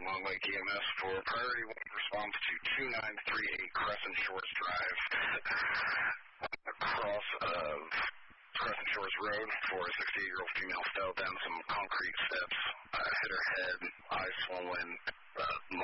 Long Lake EMS for priority 1 response to 2938 Crescent Shores Drive, across of Crescent Shores Road for a 68-year-old female fell down some concrete steps, hit her head, eyes swollen,